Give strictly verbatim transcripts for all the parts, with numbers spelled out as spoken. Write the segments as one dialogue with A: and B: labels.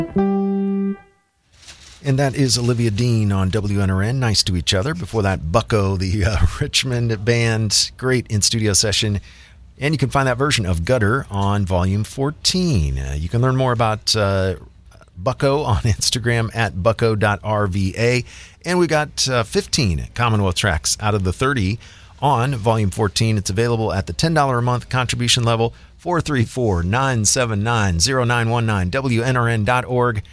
A: And that is Olivia Dean on W N R N, Nice to Each Other. Before that, Bucko, the uh, Richmond band, great in-studio session. And you can find that version of Gutter on Volume fourteen. Uh, you can learn more about uh, Bucko on Instagram at bucko dot r v a. And we got uh, fifteen Commonwealth tracks out of the thirty on Volume fourteen. It's available at the ten dollars a month contribution level, four three four, nine seven nine, zero nine one nine, W N R N dot org.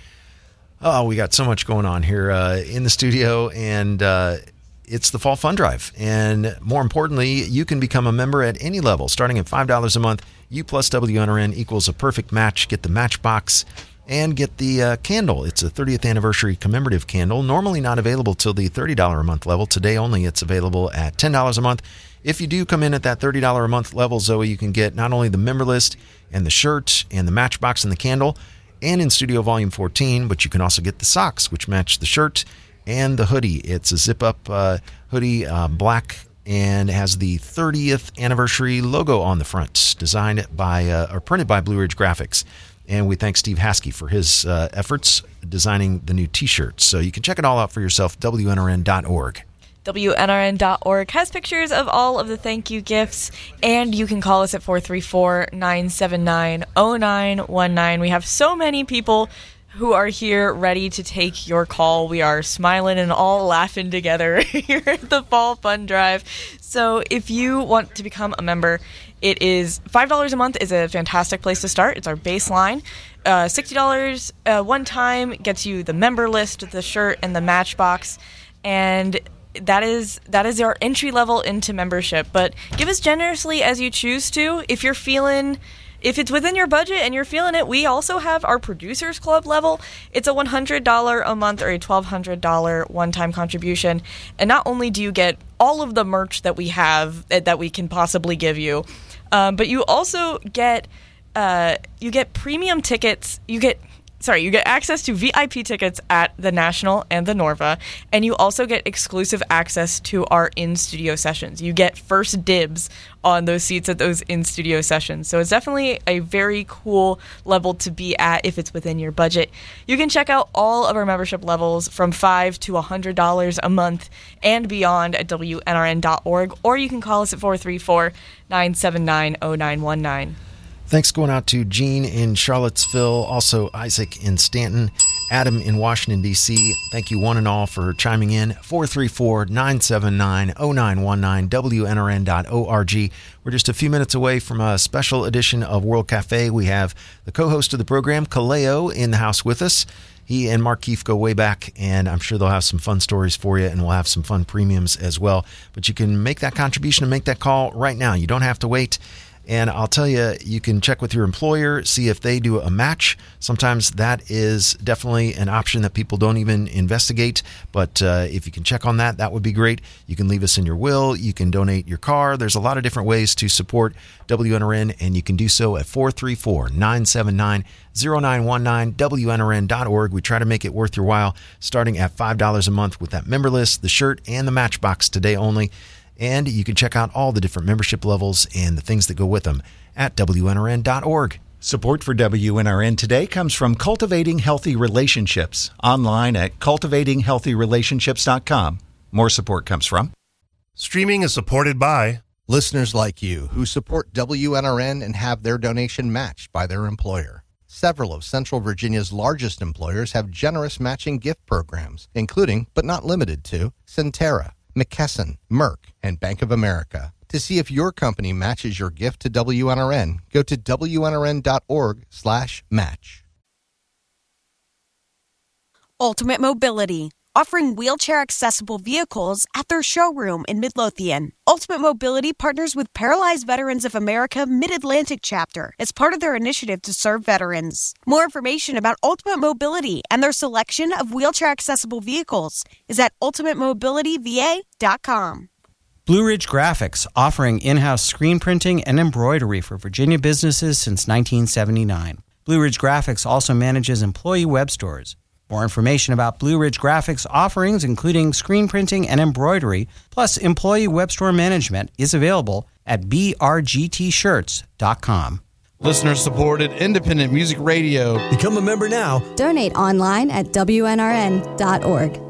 A: Oh, we got so much going on here uh, in the studio, and uh, it's the Fall Fund Drive. And more importantly, you can become a member at any level. Starting at five dollars a month, you plus W N R N equals a perfect match. Get the Matchbox and get the uh, candle. It's a thirtieth anniversary commemorative candle, normally not available till the thirty dollars a month level. Today only it's available at ten dollars a month. If you do come in at that thirty dollars a month level, Zoe, you can get not only the member list and the shirt and the Matchbox and the candle, and in Studio Volume fourteen, but you can also get the socks, which match the shirt, and the hoodie. It's a zip-up uh, hoodie, uh, black, and has the thirtieth anniversary logo on the front, designed by uh, or printed by Blue Ridge Graphics. And we thank Steve Haskey for his uh, efforts designing the new T-shirts. So you can check it all out for yourself, W N R N dot org.
B: W N R N dot org has pictures of all of the thank you gifts, and you can call us at four three four, nine seven nine, zero nine one nine. We have so many people who are here ready to take your call. We are smiling and all laughing together here at the Fall Fun Drive. So if you want to become a member, it is five dollars a month is a fantastic place to start. It's our baseline. Uh, sixty dollars uh, one time gets you the member list, the shirt, and the Matchbox. And that is that is our entry level into membership. But give as generously as you choose to. If you're feeling, if it's within your budget and you're feeling it, we also have our Producers Club level. It's a one hundred dollars a month or a twelve hundred dollars one-time contribution. And not only do you get all of the merch that we have, that we can possibly give you, um, but you also get uh, you get premium tickets. You get Sorry, you get access to V I P tickets at the National and the Norva, and you also get exclusive access to our in-studio sessions. You get first dibs on those seats at those in-studio sessions. So it's definitely a very cool level to be at if it's within your budget. You can check out all of our membership levels from five dollars to one hundred dollars a month and beyond at W N R N dot org, or you can call us at four three four, nine seven nine, zero nine one nine.
A: Thanks going out to Gene in Charlottesville, also Isaac in Stanton, Adam in Washington, D C. Thank you one and all for chiming in. four three four, nine seven nine, zero nine one nine, W N R N dot org. We're just a few minutes away from a special edition of World Cafe. We have the co-host of the program, Kaleo, in the house with us. He and Mark Keefe go way back, and I'm sure they'll have some fun stories for you, and we'll have some fun premiums as well. But you can make that contribution and make that call right now. You don't have to wait. And I'll tell you, you can check with your employer, see if they do a match. Sometimes that is definitely an option that people don't even investigate. But uh, if you can check on that, that would be great. You can leave us in your will. You can donate your car. There's a lot of different ways to support W N R N, and you can do so at four three four, nine seven nine, zero nine one nine, W N R N dot org. We try to make it worth your while, starting at five dollars a month with that member list, the shirt, and the Matchbox today only. And you can check out all the different membership levels and the things that go with them at W N R N dot org.
C: Support for W N R N today comes from Cultivating Healthy Relationships, online at cultivating healthy relationships dot com. More support comes from...
D: Streaming is supported by...
E: listeners like you who support W N R N and have their donation matched by their employer. Several of Central Virginia's largest employers have generous matching gift programs, including, but not limited to, Centera, McKesson, Merck, and Bank of America. To see if your company matches your gift to W N R N, go to W N R N dot org slash match.
F: Ultimate Mobility, offering wheelchair-accessible vehicles at their showroom in Midlothian. Ultimate Mobility partners with Paralyzed Veterans of America Mid-Atlantic Chapter as part of their initiative to serve veterans. More information about Ultimate Mobility and their selection of wheelchair-accessible vehicles is at ultimate mobility v a dot com.
G: Blue Ridge Graphics, offering in-house screen printing and embroidery for Virginia businesses since nineteen seventy-nine. Blue Ridge Graphics also manages employee web stores. More information about Blue Ridge Graphics offerings, including screen printing and embroidery, plus employee web store management, is available at b r g t shirts dot com.
H: Listener-supported independent music radio.
I: Become a member now.
J: Donate online at W N R N dot org.